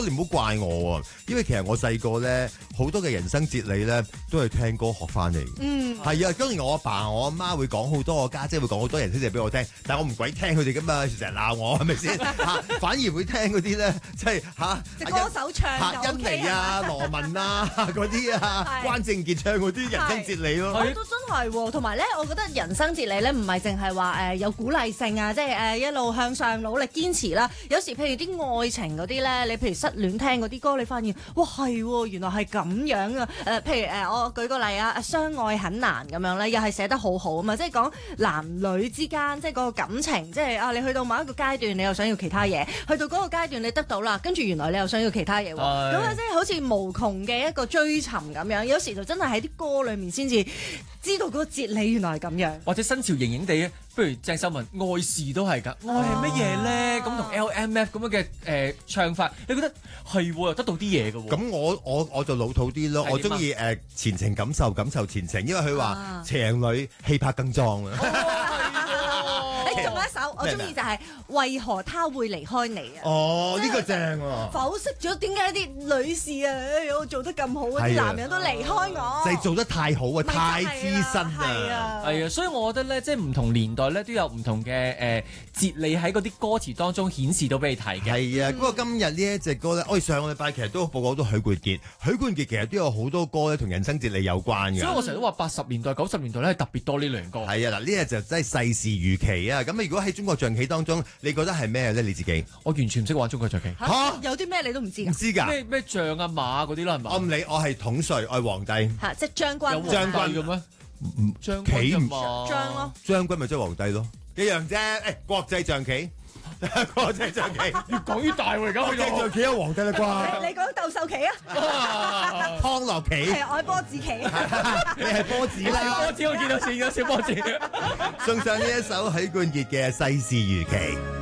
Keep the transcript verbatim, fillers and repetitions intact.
你唔好怪我喎，因為其實我細個咧好多嘅人生哲理咧都係聽歌學翻嚟。嗯，係啊，當然我阿爸，爸我阿媽會講好多，我家姐，姐會講好多人生哲理俾我聽，但係我唔鬼聽佢哋噶嘛，成日鬧我係咪先？反而會聽嗰啲咧，即係嚇即歌手唱嚇甄妮啊、羅文啊嗰啲啊、關正傑唱嗰啲人生哲理咯。 我都真係喎，同埋咧，我覺得人生哲理咧唔係淨係話誒有鼓勵性啊，即係誒一路向上努力堅持啦。有時譬如啲愛情嗰啲咧，你譬如失戀聽嗰啲歌，你發現哇係喎，原來係咁樣啊！誒、呃，譬如誒、呃，我舉個例啊，相愛很難咁樣咧，又係寫得好好啊嘛，即係講男女之間即係嗰個感情，即係啊，你去到某一個階段，你又想要其他嘢，去到嗰個階段你得到啦，跟住原來你又想要其他嘢喎，咁啊即係好似無窮嘅一個追尋咁樣，有時就真係喺啲歌裏面先至知道嗰個哲理原來係咁樣， 或者新潮型型地，不如鄭秀文愛事都係㗎，愛係乜嘢咧？咁同 L M F 咁樣嘅誒、呃、唱法，你覺得係又得到啲嘢嘅喎？ 咁我我我就老土啲咯，我中意誒前程感受感受前程，因為佢話情侶氣魄更壯啊。 誒，仲有一首我中意就係為何他會離開你啊！ 哦，呢個正喎！ 剖析咗點解啲女士啊，我做得咁好，啲男人都離開我， 就係做得太好啊，太資深啊， 係啊，所以我覺得咧，即係唔同年代咧都有唔同嘅誒哲理喺嗰啲歌詞當中顯示到俾你睇嘅。 係啊，不過今日呢一隻歌咧，我哋上個禮拜其實都播過好多許冠傑，許冠傑其實都有好多歌咧同人生哲理有關嘅。 所以我成日都話八十年代、九十年代咧係特別多呢類歌。 係啊，嗱呢日就真係世事如棋啊！咁如果喺中國象棋當中，你覺得係咩咧？你自己？ 我完全唔識玩中國象棋。 嚇、啊！有啲咩你都唔知㗎？ 唔知㗎？ 咩咩象啊馬嗰啲啦係嘛？ 我唔理，我係統帥，我係皇帝。 嚇！即係將軍。 有將軍嘅咩？ 唔將棋唔將咯。 將軍咪即係皇帝咯，一樣啫。誒，國際象棋。國際象棋越講越大喎，而家國際象棋有皇帝啦啩？ 你你講鬥獸棋啊？ 康樂棋係愛波子棋， 你係波子啦。 波子我見到線嘅小波子。 送上呢一首許冠傑嘅《世事如棋》。